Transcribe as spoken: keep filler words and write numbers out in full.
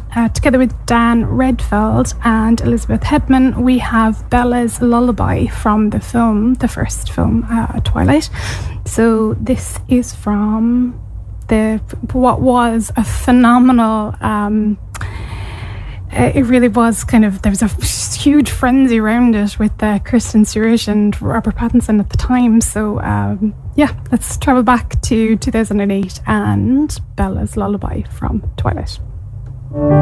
Uh, together with Dan Redfeld and Elizabeth Hedman, we have Bella's Lullaby from the film, the first film, uh, Twilight. So this is from the what was a phenomenal. Um, it really was kind of, there was a huge frenzy around it with uh, Kristen Stewart and Robert Pattinson at the time. So um, yeah, let's travel back to two thousand eight and Bella's Lullaby from Twilight.